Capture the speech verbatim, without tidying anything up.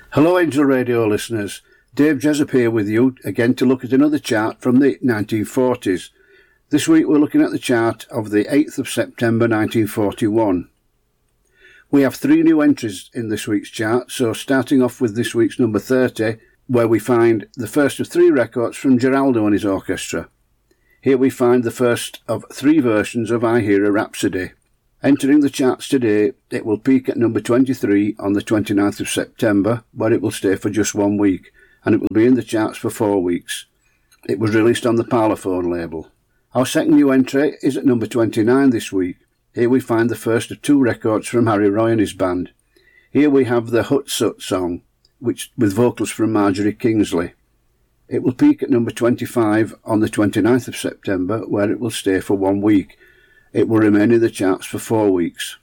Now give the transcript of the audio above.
Hello Angel Radio listeners, Dave Jessup here with you again to look at another chart from the nineteen forties. This week we're looking at the chart of the eighth of September nineteen forty-one. We have three new entries in this week's chart, so starting off with this week's number thirty, where we find the first of three records from Geraldo and his orchestra. Here we find the first of three versions of I Hear a Rhapsody. Entering the charts today, it will peak at number twenty-three on the twenty-ninth of September, where it will stay for just one week, and it will be in the charts for four weeks. It was released on the Parlophone label. Our second new entry is at number twenty-nine this week. Here we find the first of two records from Harry Roy and his band. Here we have the Hut Sut song, which with vocals from Marjorie Kingsley. It will peak at number twenty-five on the twenty-ninth of September, where it will stay for one week. It will remain in the charts for four weeks.